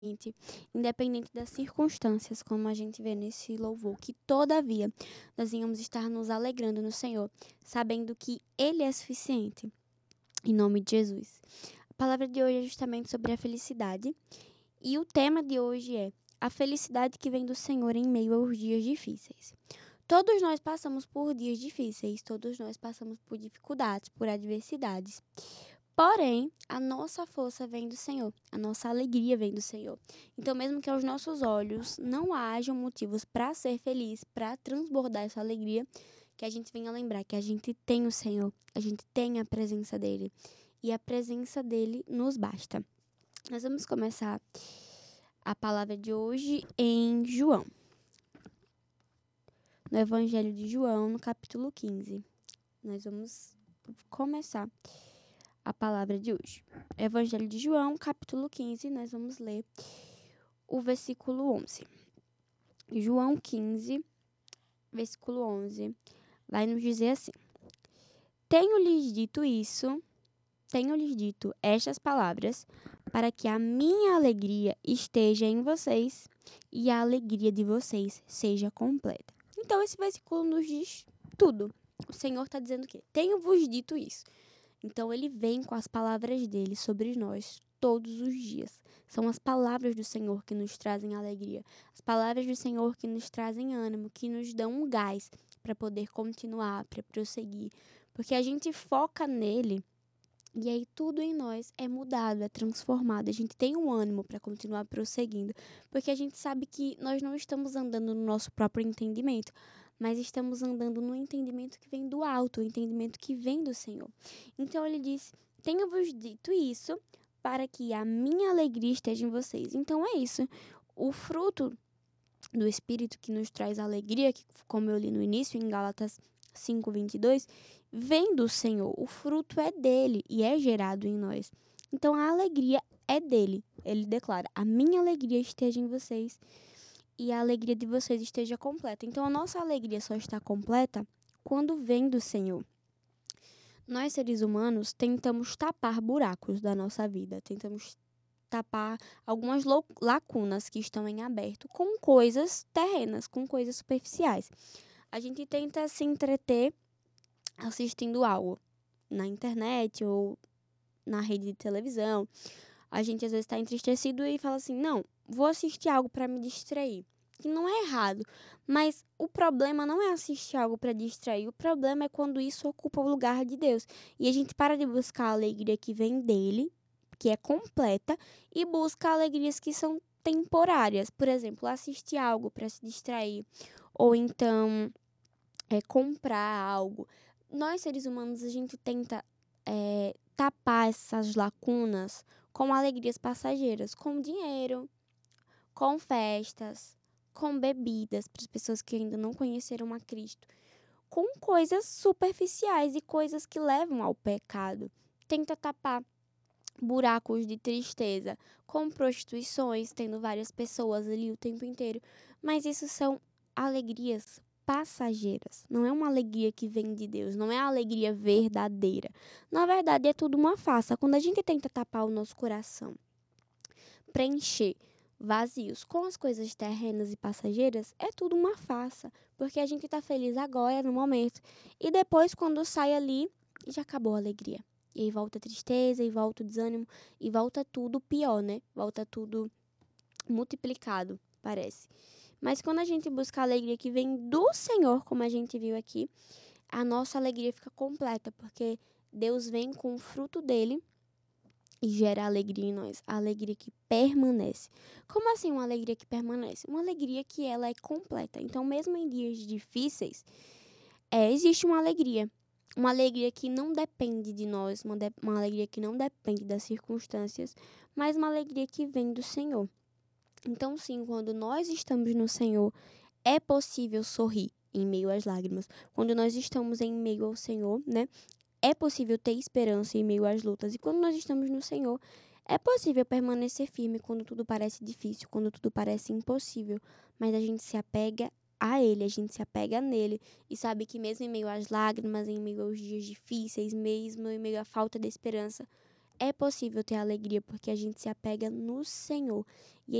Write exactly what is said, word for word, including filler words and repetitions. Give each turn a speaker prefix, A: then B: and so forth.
A: independente das circunstâncias, como a gente vê nesse louvor, que todavia nós venhamos estar nos alegrando no Senhor, sabendo que Ele é suficiente, em nome de Jesus. A palavra de hoje é justamente sobre a felicidade, e o tema de hoje é a felicidade que vem do Senhor em meio aos dias difíceis. Todos nós passamos por dias difíceis, todos nós passamos por dificuldades, por adversidades. Porém, a nossa força vem do Senhor, a nossa alegria vem do Senhor. Então, mesmo que aos nossos olhos não hajam motivos para ser feliz, para transbordar essa alegria, que a gente venha lembrar que a gente tem o Senhor, a gente tem a presença dEle. E a presença dEle nos basta. Nós vamos começar a palavra de hoje em João. No Evangelho de João, no capítulo quinze. Nós vamos começar a palavra de hoje. Evangelho de João, capítulo quinze, nós vamos ler o versículo onze. João quinze, versículo onze, vai nos dizer assim: Tenho-lhes dito isso, tenho-lhes dito estas palavras, para que a minha alegria esteja em vocês e a alegria de vocês seja completa. Então, esse versículo nos diz tudo. O Senhor está dizendo o quê? Tenho-vos dito isso. Então, ele vem com as palavras dele sobre nós todos os dias. São as palavras do Senhor que nos trazem alegria. As palavras do Senhor que nos trazem ânimo, que nos dão um gás para poder continuar, para prosseguir. Porque a gente foca nele e aí tudo em nós é mudado, é transformado. A gente tem um ânimo para continuar prosseguindo. Porque a gente sabe que nós não estamos andando no nosso próprio entendimento, mas estamos andando no entendimento que vem do alto, o entendimento que vem do Senhor. Então ele diz: tenho-vos dito isso para que a minha alegria esteja em vocês. Então é isso. O fruto do Espírito que nos traz alegria, que, como eu li no início, em Gálatas cinco, vinte e dois, vem do Senhor. O fruto é dele e é gerado em nós. Então a alegria é dele. Ele declara: a minha alegria esteja em vocês e a alegria de vocês esteja completa. Então, a nossa alegria só está completa quando vem do Senhor. Nós, seres humanos, tentamos tapar buracos da nossa vida, tentamos tapar algumas lacunas que estão em aberto com coisas terrenas, com coisas superficiais. A gente tenta se entreter assistindo algo na internet ou na rede de televisão. A gente, às vezes, está entristecido e fala assim: não, vou assistir algo para me distrair. Que não é errado, mas o problema não é assistir algo para distrair, o problema é quando isso ocupa o lugar de Deus. E a gente para de buscar a alegria que vem dele, que é completa, e busca alegrias que são temporárias. Por exemplo, assistir algo para se distrair, ou então é, comprar algo. Nós, seres humanos, a gente tenta é, tapar essas lacunas com alegrias passageiras, com dinheiro, com festas, com bebidas para as pessoas que ainda não conheceram a Cristo, com coisas superficiais e coisas que levam ao pecado. Tenta tapar buracos de tristeza com prostituições, tendo várias pessoas ali o tempo inteiro, mas isso são alegrias passageiras. Não é uma alegria que vem de Deus, não é a alegria verdadeira. Na verdade, é tudo uma farsa. Quando a gente tenta tapar o nosso coração, preencher vazios com as coisas terrenas e passageiras, é tudo uma farsa, porque a gente tá feliz agora, no momento, e depois, quando sai ali, já acabou a alegria. E aí volta a tristeza, e volta o desânimo, e volta tudo pior, né? Volta tudo multiplicado, parece. Mas quando a gente busca a alegria que vem do Senhor, como a gente viu aqui, a nossa alegria fica completa, porque Deus vem com o fruto dele e gera alegria em nós, a alegria que permanece. Como assim uma alegria que permanece? Uma alegria que ela é completa. Então, mesmo em dias difíceis, é, existe uma alegria. Uma alegria que não depende de nós, uma, de, uma alegria que não depende das circunstâncias, mas uma alegria que vem do Senhor. Então, sim, quando nós estamos no Senhor, é possível sorrir em meio às lágrimas. Quando nós estamos em meio ao Senhor, né? É possível ter esperança em meio às lutas. E quando nós estamos no Senhor, é possível permanecer firme quando tudo parece difícil, quando tudo parece impossível. Mas a gente se apega a Ele, a gente se apega nele. E sabe que mesmo em meio às lágrimas, em meio aos dias difíceis, mesmo em meio à falta de esperança, é possível ter alegria porque a gente se apega no Senhor. E